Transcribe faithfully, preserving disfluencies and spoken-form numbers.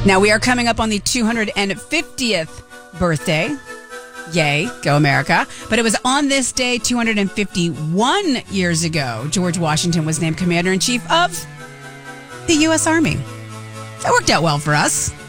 Now, we are coming up on the two hundred fiftieth birthday. Yay, go America. But it was on this day, two hundred fifty-one years ago, George Washington was named Commander-in-Chief of the U S Army. That worked out well for us.